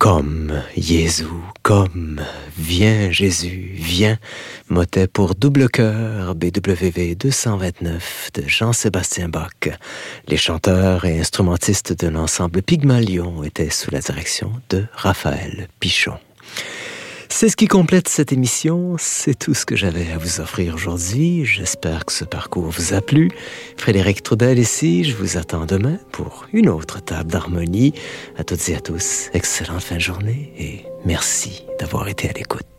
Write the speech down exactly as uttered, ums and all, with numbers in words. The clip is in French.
Comme Jésus, comme, viens Jésus, viens, motet pour double chœur B W V deux cent vingt-neuf de Jean-Sébastien Bach. Les chanteurs et instrumentistes de l'ensemble Pygmalion étaient sous la direction de Raphaël Pichon. C'est ce qui complète cette émission, c'est tout ce que j'avais à vous offrir aujourd'hui. J'espère que ce parcours vous a plu. Frédéric Trudel ici, je vous attends demain pour une autre table d'harmonie. À toutes et à tous, excellente fin de journée et merci d'avoir été à l'écoute.